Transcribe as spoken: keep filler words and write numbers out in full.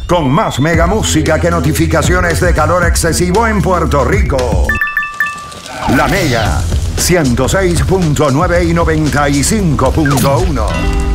con más mega música que notificaciones de calor excesivo en Puerto Rico. La Mega, ciento seis punto nueve y noventa y cinco punto uno.